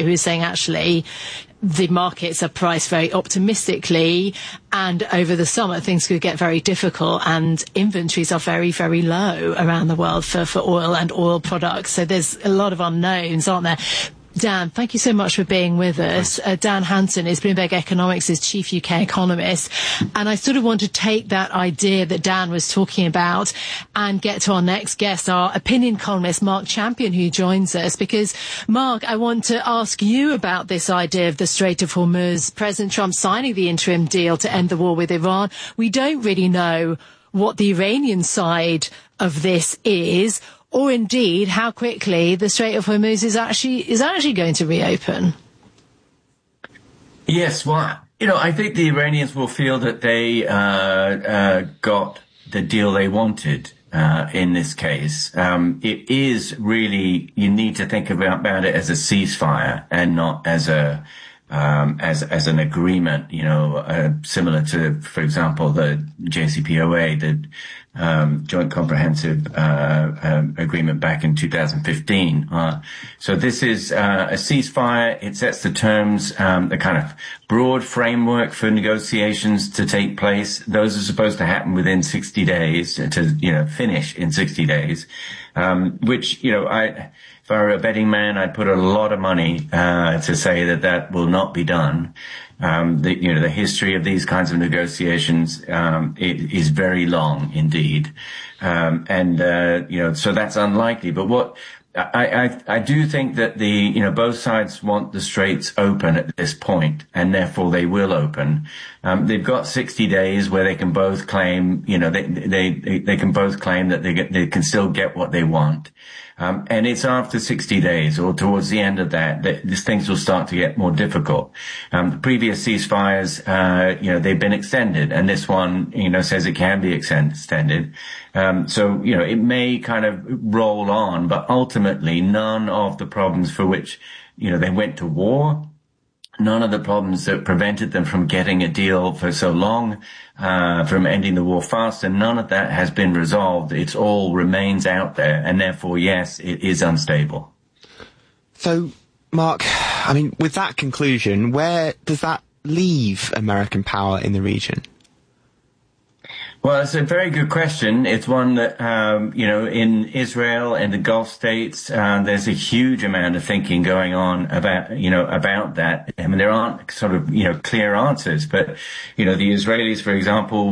who is saying actually the markets are priced very optimistically, and over the summer things could get very difficult, and inventories are very, very low around the world for oil and oil products. So there's a lot of unknowns, aren't there? Dan, thank you so much for being with us. Dan Hanson is Bloomberg Economics' chief UK economist. And I sort of want to take that idea that Dan was talking about and get to our next guest, our opinion columnist, Mark Champion, who joins us. Because, Mark, I want to ask you about this idea of the Strait of Hormuz, President Trump signing the interim deal to end the war with Iran. We don't really know what the Iranian side of this is, or indeed how quickly the Strait of Hormuz is actually going to reopen. Yes, well, I think the Iranians will feel that they got the deal they wanted in this case. It is really, you need to think about it as a ceasefire and not as as an agreement, similar to, for example, the JCPOA, the Joint Comprehensive Agreement back in 2015. So this is a ceasefire. It sets the terms, the kind of broad framework for negotiations to take place. Those are supposed to happen within 60 days, to finish in 60 days, which, if I were a betting man, I'd put a lot of money to say that will not be done. The history of these kinds of negotiations it is very long indeed, so that's unlikely. But what I do think that both sides want the straits open at this point, and therefore they will open. They've got 60 days where they can both claim, they can both claim that they can still get what they want. And it's after 60 days or towards the end of that these things will start to get more difficult. The previous ceasefires, they've been extended, and this one, says it can be extended. So, it may kind of roll on, but ultimately none of the problems for which, they went to war, none of the problems that prevented them from getting a deal for so long, from ending the war fast, and none of that has been resolved. It all remains out there, and therefore, yes, it is unstable. So, Mark, with that conclusion, where does that leave American power in the region? Well, it's a very good question. It's one that, in Israel and the Gulf states, there's a huge amount of thinking going on about that. There aren't sort of, clear answers, but, the Israelis, for example,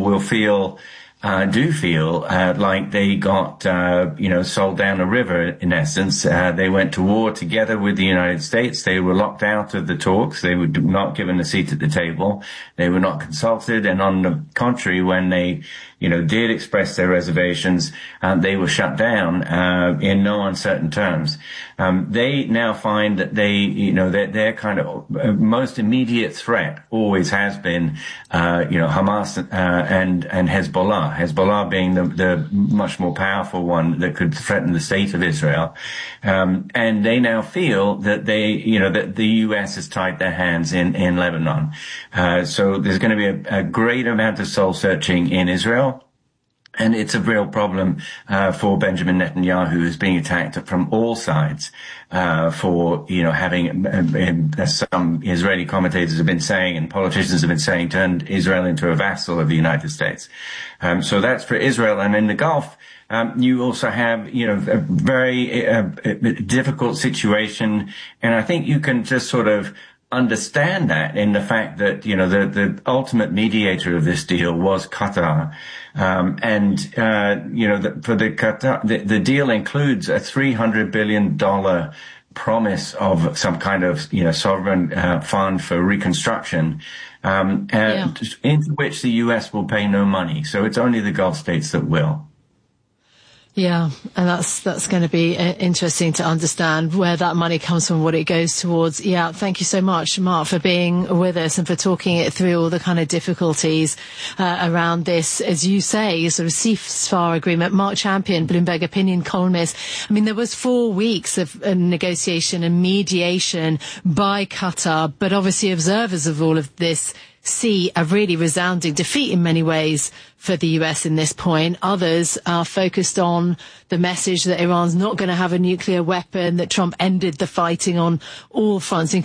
do feel like they got, sold down a river, in essence. They went to war together with the United States. They were locked out of the talks. They were not given a seat at the table. They were not consulted. And on the contrary, when they, did express their reservations, they were shut down, in no uncertain terms. They now find that their kind of most immediate threat always has been, Hamas, and Hezbollah. Hezbollah being the much more powerful one that could threaten the state of Israel. And they now feel that that the U.S. has tied their hands in Lebanon. So there's going to be a great amount of soul searching in Israel. And it's a real problem for Benjamin Netanyahu, who's being attacked from all sides for having, as some Israeli commentators have been saying and politicians have been saying, turned Israel into a vassal of the United States. So that's for Israel. And in the Gulf, you also have, a very difficult situation. And I think you can just sort of understand that in the fact that, the ultimate mediator of this deal was Qatar. For the Qatar, the deal includes a $300 billion promise of some kind of, sovereign fund for reconstruction, into which the U.S. will pay no money. So it's only the Gulf states that will. Yeah, and that's going to be interesting to understand where that money comes from, what it goes towards. Yeah, thank you so much, Mark, for being with us and for talking it through all the kind of difficulties around this, as you say, sort of ceasefire agreement. Mark Champion, Bloomberg opinion columnist. There was 4 weeks of negotiation and mediation by Qatar, but obviously observers of all of this see a really resounding defeat in many ways for the US in this point. Others are focused on the message that Iran's not going to have a nuclear weapon, that Trump ended the fighting on all fronts,